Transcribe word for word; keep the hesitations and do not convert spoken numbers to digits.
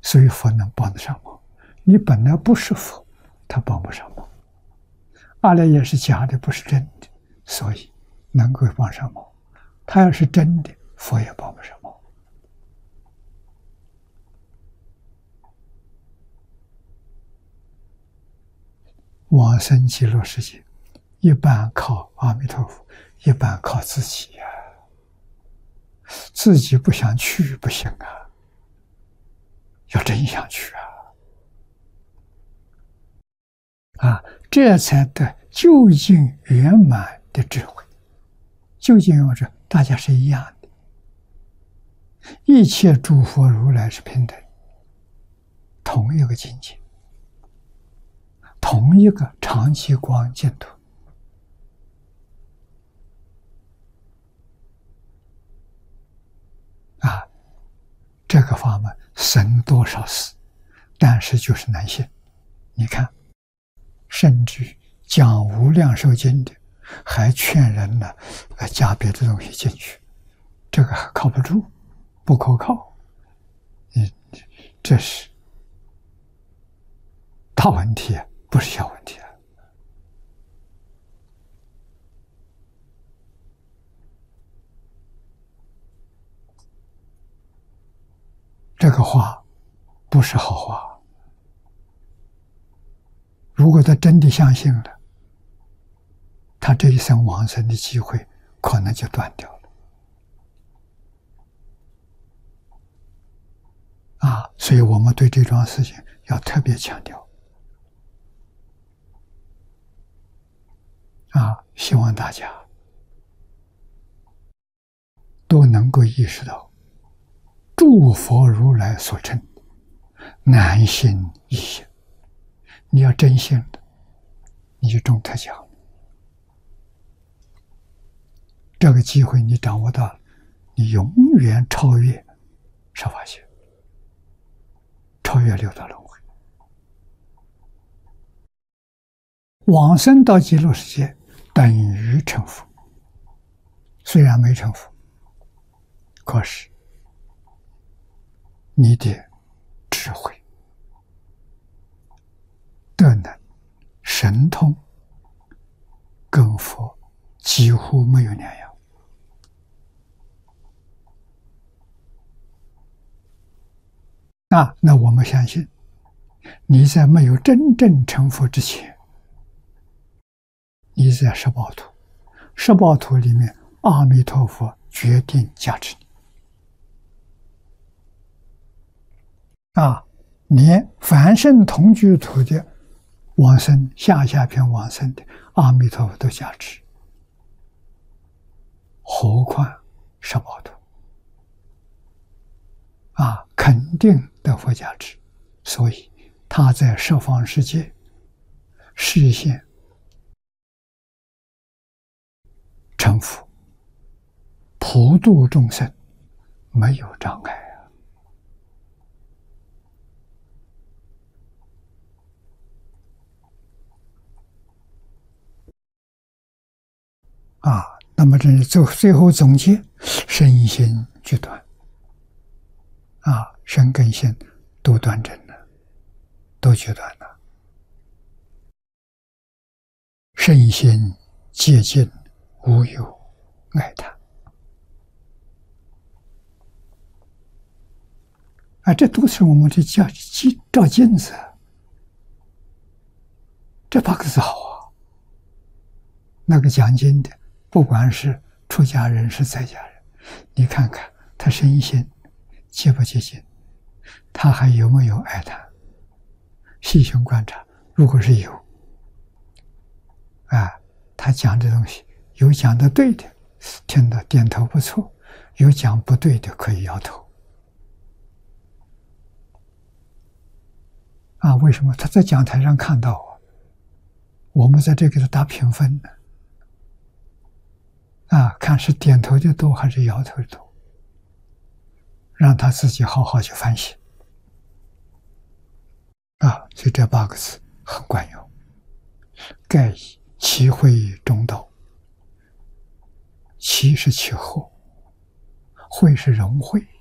所以佛能帮得上忙。你本来不是佛，他帮不上忙。阿赖耶是假的，不是真的，所以能够帮上忙。他要是真的，佛也帮不上忙。往生极乐世界，一半靠阿弥陀佛，一半靠自己呀、啊。自己不想去不行啊，要真想去啊！啊，这才得究竟圆满的智慧。究竟有着大家是一样的，一切诸佛如来是平等，同一个境界，同一个长期光净土。啊，这个法门生多少事，但是就是难信。你看，甚至讲无量寿经的，还劝人呢，呃，加别的东西进去，这个还靠不住，不可靠。你这是大问题啊，不是小问题啊。这个话不是好话。如果他真的相信了，他这一生往生的机会可能就断掉了。啊，所以我们对这桩事情要特别强调。啊，希望大家都能够意识到，诸佛如来所称，难信易信。你要真信的，你就中特奖。这个机会你掌握到了，你永远超越十法界，超越六道轮回，往生到极乐世界，等于成佛。虽然没成佛，可是你的智慧、德能、神通跟佛几乎没有两样。啊，那我们相信，你在没有真正成佛之前，你在十报土，十报土里面，阿弥陀佛决定加持你。啊，连凡圣同居土的往生、下下品往生的阿弥陀佛都加持，何况十报土？啊，肯定得佛加持，所以他在十方世界实现成佛，普度众生，没有障碍啊！啊，那么这最最后总结，身心俱断。啊，身跟心都断正了，都决断了，身心洁净，无有爱贪。啊，这都是我们的照照镜子，这八个字好啊。那个讲经的，不管是出家人是在家人，你看看他身心洁不洁净，他还有没有爱贪？细心观察，如果是有，啊，他讲的东西有讲的对的，听得点头不错；有讲不对的，可以摇头。啊，为什么他在讲台上看到啊？我们在这给他打评分呢？啊，看是点头的多还是摇头的多？让他自己好好去反省。啊，所以这八个字很管用。盖以其会中道，其是其后，会是融会。